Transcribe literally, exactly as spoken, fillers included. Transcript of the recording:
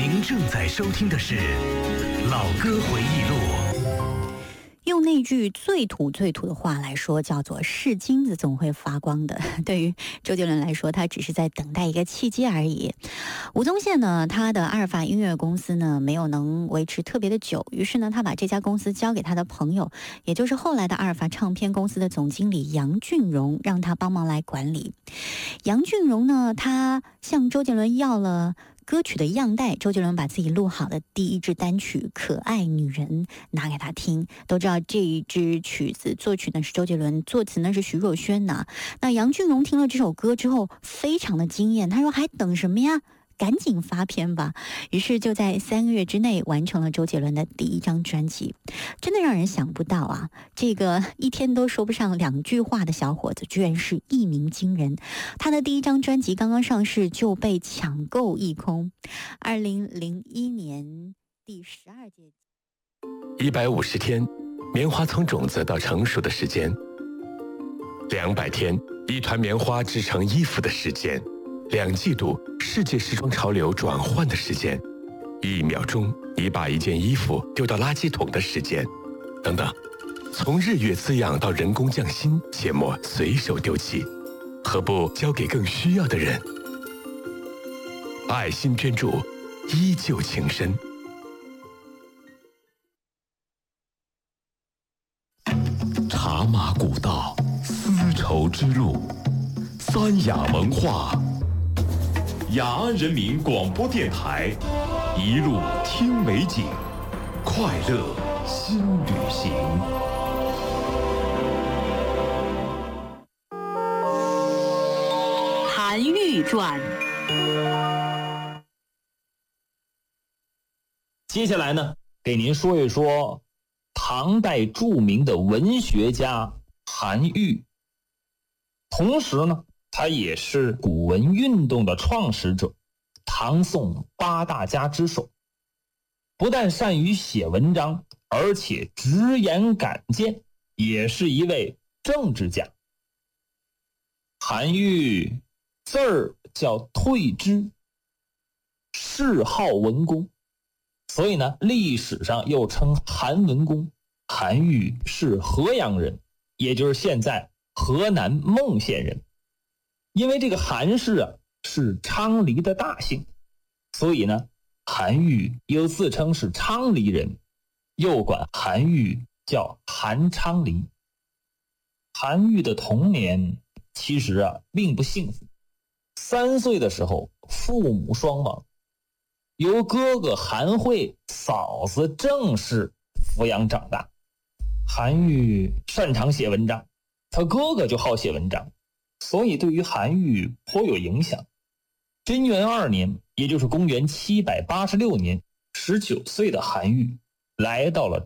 您正在收听的是《老歌回忆录》。 用那句最土最土的话来说，叫做是金子总会发光的。对于周杰伦来说，他只是在等待一个契机而已。吴宗宪呢，他的阿尔法音乐公司呢没有能维持特别的久，于是呢他把这家公司交给他的朋友，也就是后来的阿尔法唱片公司的总经理杨俊荣，让他帮忙来管理。杨俊荣呢，他向周杰伦要了歌曲的样带，周杰伦把自己录好的第一支单曲《可爱女人》拿给他听。都知道这一支曲子作曲呢是周杰伦，作词呢是徐若瑄呐。那杨俊荣听了这首歌之后，非常的惊艳，他说还等什么呀？赶紧发片吧！于是就在三个月之内完成了周杰伦的第一张专辑，真的让人想不到啊！这个一天都说不上两句话的小伙子，居然是一鸣惊人。他的第一张专辑刚刚上市就被抢购一空。二零零一年第十二届， 一百五十天，棉花从种子到成熟的时间；两百天，一团棉花织成衣服的时间。两季度，世界时装潮流转换的时间；一秒钟，你把一件衣服丢到垃圾桶的时间，等等。从日月滋养到人工匠心，切莫随手丢弃，何不交给更需要的人？爱心捐助，依旧情深。 茶马古道，丝绸之路，三雅文化。雅安人民广播电台，一路听美景，快乐新旅行。 韩愈传。 接下来呢，给您说一说唐代著名的文学家韩愈，同时呢他也是古文运动的创始者，唐宋八大家之首。不但善于写文章，而且直言敢谏，也是一位政治家。韩愈字儿叫退之，谥号文公，所以呢历史上又称韩文公。韩愈是河阳人，也就是现在河南孟县人。因为这个韩氏啊是昌黎的大姓，所以呢韩愈又自称是昌黎人，又管韩愈叫韩昌黎。韩愈的童年其实啊并不幸福，三岁的时候父母双亡，由哥哥韩惠、嫂子郑氏抚养长大。韩愈擅长写文章，他哥哥就好写文章，所以对于韩愈颇有影响。贞元二年，也就是公元七百八十六年，十九岁的韩愈来到了